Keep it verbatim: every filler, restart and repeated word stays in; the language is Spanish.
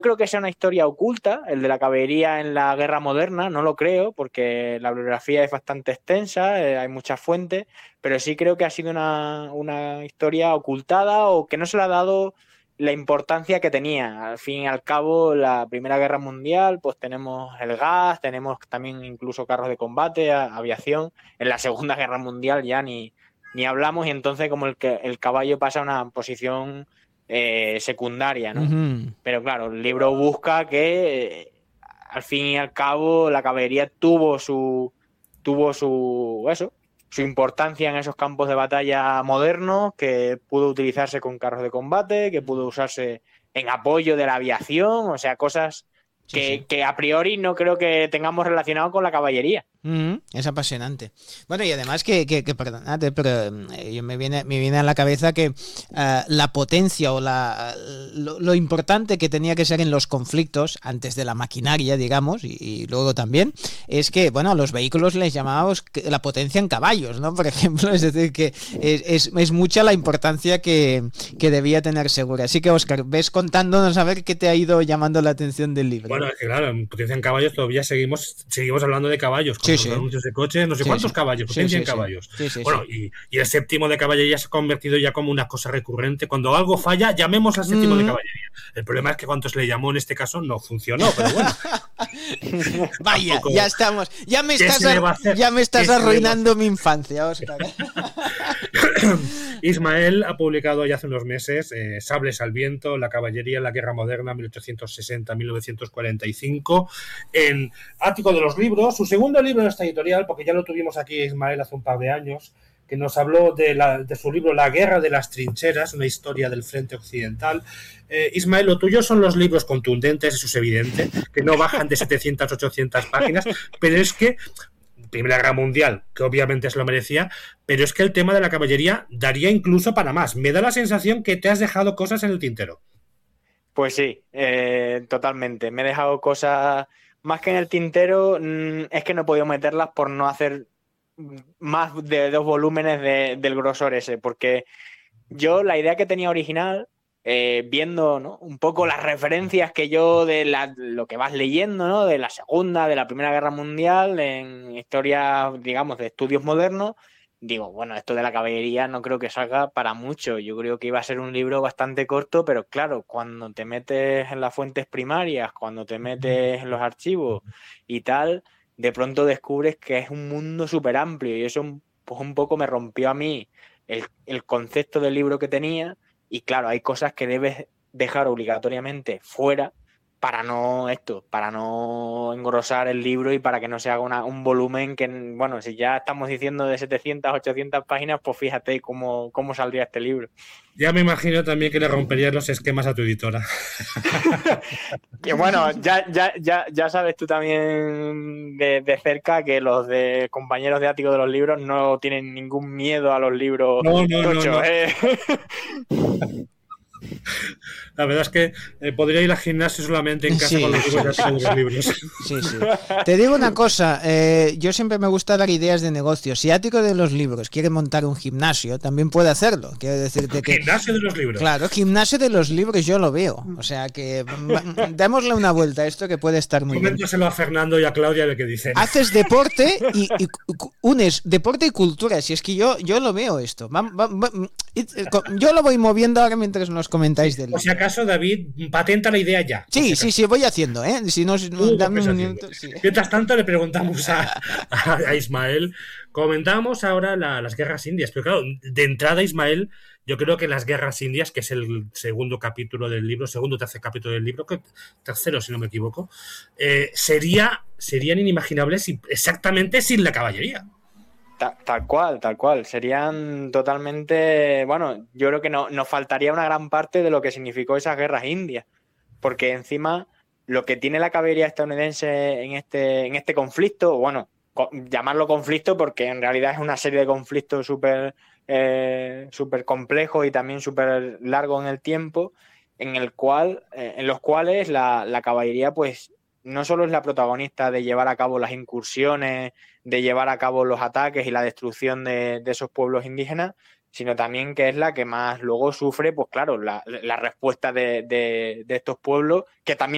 creo que sea una historia oculta, el de la caballería en la guerra moderna, no lo creo, porque la bibliografía es bastante extensa, eh, hay muchas fuentes, pero sí creo que ha sido una, una historia ocultada o que no se le ha dado la importancia que tenía. Al fin y al cabo, la Primera Guerra Mundial, pues tenemos el gas, tenemos también incluso carros de combate, a, aviación. En la Segunda Guerra Mundial ya ni, ni hablamos, y entonces como el, que, el caballo pasa a una posición eh, secundaria, ¿no? Ujú. Pero claro, el libro busca que eh, al fin y al cabo la caballería tuvo su tuvo su eso, su importancia en esos campos de batalla modernos, que pudo utilizarse con carros de combate, que pudo usarse en apoyo de la aviación, o sea, cosas Sí, sí. que, que a priori no creo que tengamos relacionado con la caballería. Mm, es apasionante. Bueno, y además que, que, que perdonad, pero eh, yo me viene, me viene a la cabeza que uh, la potencia o la, lo, lo importante que tenía que ser en los conflictos, antes de la maquinaria, digamos, y, y luego también, es que, bueno, a los vehículos les llamábamos la potencia en caballos, ¿no? Por ejemplo, es decir, que es, es, es mucha la importancia que, que debía tener Segura. Así que, Óscar, ves contándonos a ver qué te ha ido llamando la atención del libro. Bueno, es que claro, en potencia en caballos todavía seguimos seguimos hablando de caballos, con Sí, los sí. anuncios de coches, no sé Sí, cuántos sí. caballos, Sí, potencia sí, en sí. caballos. Sí, sí, Bueno, sí. y, y el séptimo de caballería se ha convertido ya como una cosa recurrente. Cuando algo falla, llamemos al séptimo de Mm. caballería. El problema es que cuando se le llamó en este caso no funcionó, pero bueno. Vaya, Tampoco- ya estamos. Ya me ¿Qué estás, se le ar- va a hacer? ya me estás ¿Qué se le va a arruinando mi infancia, Óscar. Ismael ha publicado ya hace unos meses eh, Sables al viento, la caballería en la guerra moderna mil ochocientos sesenta a mil novecientos cuarenta y cinco en Ático de los Libros, su segundo libro de esta editorial, porque ya lo tuvimos aquí Ismael hace un par de años, que nos habló de, la, de su libro La guerra de las trincheras, una historia del frente occidental. Eh, Ismael, lo tuyo son los libros contundentes, eso es evidente, que no bajan de setecientas, ochocientas páginas, pero es que Primera Guerra Mundial, que obviamente se lo merecía, pero es que el tema de la caballería daría incluso para más. Me da la sensación que te has dejado cosas en el tintero. Pues sí, eh, totalmente. Me he dejado cosas más que en el tintero, mmm, es que no he podido meterlas por no hacer más de dos volúmenes de, del grosor ese, porque yo la idea que tenía original, eh, viendo, ¿no?, un poco las referencias que yo de la, lo que vas leyendo, ¿no?, de la Segunda, de la Primera Guerra Mundial, en historias, digamos, de estudios modernos, digo, bueno, esto de la caballería no creo que salga para mucho. Yo creo que iba a ser un libro bastante corto, pero claro, cuando te metes en las fuentes primarias, cuando te metes en los archivos y tal, de pronto descubres que es un mundo súper amplio, y eso pues un poco me rompió a mí el, el concepto del libro que tenía. Y claro, hay cosas que debes dejar obligatoriamente fuera para no esto, para no engrosar el libro y para que no se haga una, un volumen que, bueno, si ya estamos diciendo de setecientas, ochocientas páginas, pues fíjate cómo, cómo saldría este libro. Ya me imagino también que le romperías los esquemas a tu editora. Que bueno, ya, ya, ya, ya sabes tú también de, de cerca que los de compañeros de ático de los libros no tienen ningún miedo a los libros No, no, no, tochos, no. ¿eh? La verdad es que eh, podría ir al gimnasio solamente en casa Sí, con los libros sí, de sí, los libros. Sí, sí. Te digo una cosa, eh, yo siempre me gusta dar ideas de negocio. Si Ático de los Libros quiere montar un gimnasio, también puede hacerlo. Quiero decirte que... Gimnasio de los libros. Claro, gimnasio de los libros yo lo veo. O sea que mm, démosle una vuelta a esto que puede estar muy bien. Coméntaselo a Fernando y a Claudia de qué dicen. Haces deporte y, y unes deporte y cultura. Si es que yo, yo lo veo esto. Va, va, va, yo lo voy moviendo ahora mientras nos comentáis del libro. O si acaso, David, patenta la idea ya. Sí, sí, sí, voy haciendo, ¿eh? Si no, uh, dame un minuto. Sí. Mientras tanto, le preguntamos a, a Ismael. Comentábamos ahora la, las guerras indias, pero claro, de entrada, Ismael, yo creo que las guerras indias, que es el segundo capítulo del libro, segundo o tercer capítulo del libro, que, tercero si no me equivoco, eh, sería, serían inimaginables exactamente sin la caballería. Tal, tal cual, tal cual. Serían totalmente... Bueno, yo creo que no, nos faltaría una gran parte de lo que significó esas guerras indias, porque encima lo que tiene la caballería estadounidense en este, en este conflicto, bueno, llamarlo conflicto porque en realidad es una serie de conflictos súper eh, súper complejos y también súper largos en el tiempo, en el cual, eh, en los cuales la, la caballería pues no solo es la protagonista de llevar a cabo las incursiones, de llevar a cabo los ataques y la destrucción de, de esos pueblos indígenas, sino también que es la que más luego sufre, pues claro, la, la respuesta de, de, de estos pueblos, que también